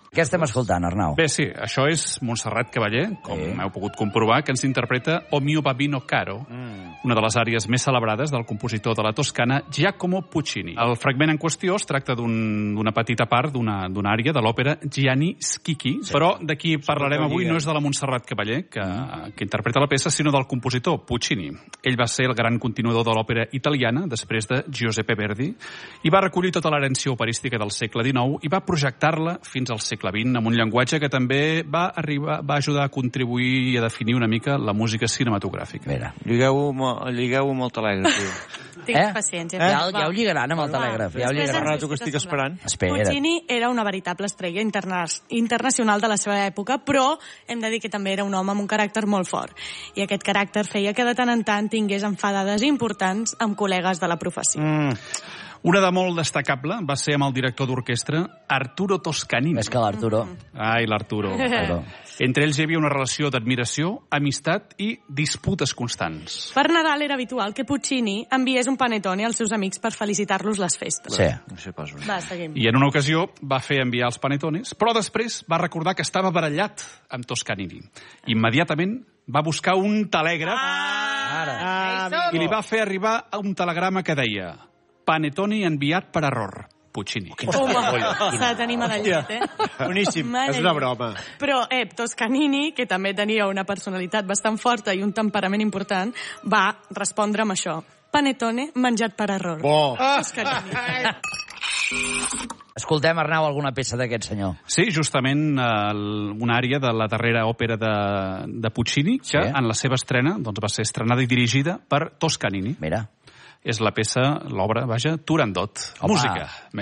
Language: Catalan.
Què estem escoltant, Arnau? Bé, sí, això és Montserrat Caballé, com heu pogut comprovar, que ens interpreta O mio babino caro, una de les àries més celebrades del compositor de la Toscana, Giacomo Puccini. El fragment en qüestió es tracta d'una petita part d'una ària de l'òpera Gianni Schicchi, però de qui parlarem avui no és de la Montserrat Caballé, que interpreta la peça, sinó del compositor Puccini. Ell va ser el gran continuador de l'òpera italiana, després de Giuseppe Verdi, i va recollir tota l'herència operística del segle XIX i va projectar-la fins al segle XX, amb un llenguatge que també va ajudar a contribuir i a definir una mica la música cinematogràfica. Mira, lligueu-ho amb el telègraf. Tinc paciència. Ja ho lligaran amb el telègraf. Ja ho lligaran. Rato que estic esperant. Puccini era una veritable estrella internacional de la seva època, però hem de dir que també era un home amb un caràcter molt fort. I aquest caràcter feia que de tant en tant tingués enfadades importants amb col·legues de la professió. Una de molt destacable va ser amb el director d'orquestra Arturo Toscanini. Més que l'Arturo. Ai, l'Arturo. Entre ells hi havia una relació d'admiració, amistat i disputes constants. Per Nadal era habitual que Puccini enviés un panettone als seus amics per felicitar-los les festes. Sí. Va, seguim. I en una ocasió va fer enviar els panettones, però després va recordar que estava barallat amb Toscanini. Immediatament va buscar un telègraf i li va fer arribar un telegrama que deia: panettone enviat per error. Puccini. Home, s'ha de tenir medallet, Boníssim, és una broma. Però Toscanini, que també tenia una personalitat bastant forta i un temperament important, va respondre amb això: panettone menjat per error. Bo! Toscanini. Escoltem, Arnau, alguna peça d'aquest senyor. Sí, justament una ària de la darrera òpera de Puccini, que en la seva estrena va ser estrenada i dirigida per Toscanini. Mira. És la peça, l'obra, vaja, Turandot. Música.